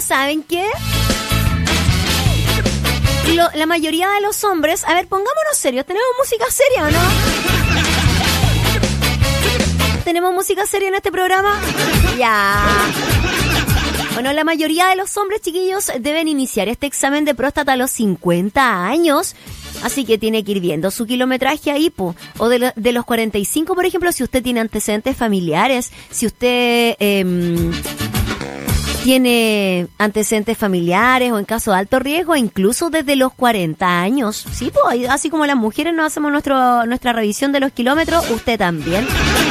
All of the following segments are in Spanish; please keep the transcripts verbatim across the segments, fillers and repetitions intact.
¿saben qué? Lo, la mayoría de los hombres... A ver, pongámonos serios. ¿Tenemos música seria o no? ¿Tenemos música seria en este programa? Ya. Bueno, la mayoría de los hombres, chiquillos, deben iniciar este examen de próstata a los cincuenta años. Así que tiene que ir viendo su kilometraje ahí, po. O de, lo, de los cuarenta y cinco, por ejemplo, si usted tiene antecedentes familiares, si usted... Eh, tiene antecedentes familiares o en caso de alto riesgo, incluso desde los cuarenta años. Sí, pues, así como las mujeres nos hacemos nuestro, nuestra revisión de los kilómetros, usted también.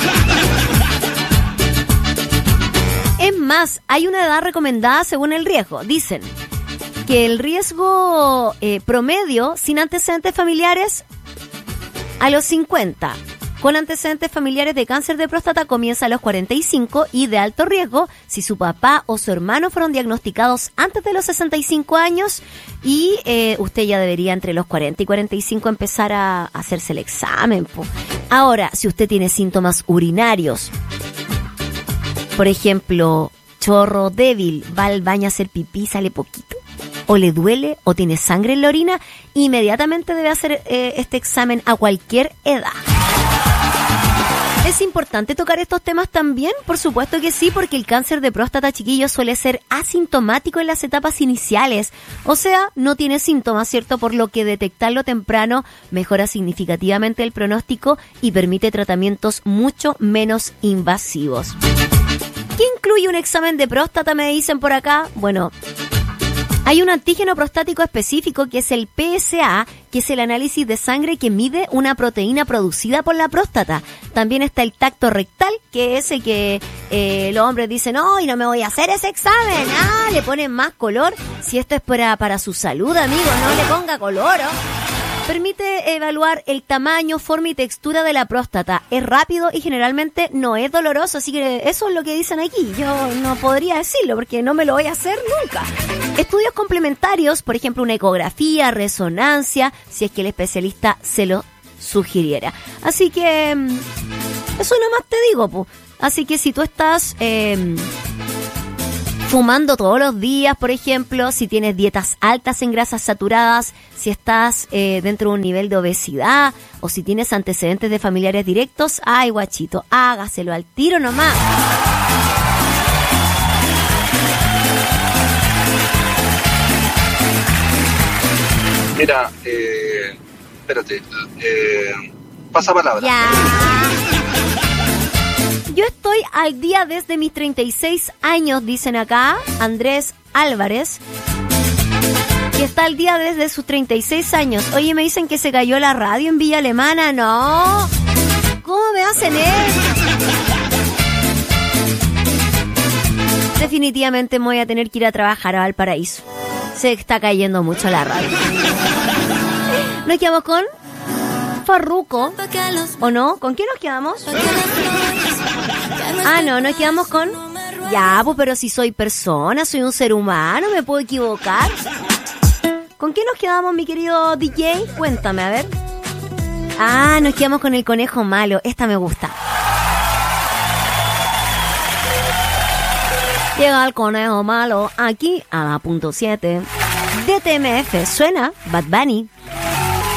Es más, hay una edad recomendada según el riesgo. Dicen que el riesgo eh, promedio sin antecedentes familiares a los cincuenta. Con antecedentes familiares de cáncer de próstata comienza a los cuarenta y cinco y de alto riesgo si su papá o su hermano fueron diagnosticados antes de los sesenta y cinco años y eh, usted ya debería entre los cuarenta y cuarenta y cinco empezar a, a hacerse el examen, po. Ahora, si usted tiene síntomas urinarios, por ejemplo, chorro débil, va al baño a hacer pipí, sale poquito, o le duele o tiene sangre en la orina, inmediatamente debe hacer eh, este examen a cualquier edad. ¿Es importante tocar estos temas también? Por supuesto que sí, porque el cáncer de próstata, chiquillos, suele ser asintomático en las etapas iniciales. O sea, no tiene síntomas, ¿cierto? Por lo que detectarlo temprano mejora significativamente el pronóstico y permite tratamientos mucho menos invasivos. ¿Qué incluye un examen de próstata, me dicen por acá? Bueno, hay un antígeno prostático específico que es el P S A, que es el análisis de sangre que mide una proteína producida por la próstata. También está el tacto rectal, que es el que eh, los hombres dicen, no, y no me voy a hacer ese examen. Ah, le ponen más color. Si esto es para, para su salud, amigo, no le ponga color, ¿oh? Permite evaluar el tamaño, forma y textura de la próstata. Es rápido y generalmente no es doloroso, así que eso es lo que dicen aquí. Yo no podría decirlo porque no me lo voy a hacer nunca. Estudios complementarios, por ejemplo, una ecografía, resonancia, si es que el especialista se lo sugiriera. Así que eso nomás te digo, pues. Así que si tú estás eh, fumando todos los días, por ejemplo, si tienes dietas altas en grasas saturadas, si estás eh, dentro de un nivel de obesidad o si tienes antecedentes de familiares directos, ay, guachito, hágaselo al tiro nomás. Mira, eh, espérate, eh, pasa palabra. Ya. Yo estoy al día desde mis treinta y seis años, dicen acá, Andrés Álvarez, que está al día desde sus treinta y seis años. Oye, me dicen que se cayó la radio en Villa Alemana. No, ¿cómo me hacen eso? Definitivamente me voy a tener que ir a trabajar a Valparaíso. Se está cayendo mucho la radio. Nos quedamos con Farruko, ¿o no? ¿Con quién nos quedamos? Ah, no, nos quedamos con... Ya, pues, pero si soy persona, soy un ser humano, me puedo equivocar. ¿Con quién nos quedamos, mi querido D J? Cuéntame, a ver. Ah, nos quedamos con el conejo malo. Esta me gusta. Llega el conejo malo aquí a la punto siete. D T M F, suena Bad Bunny.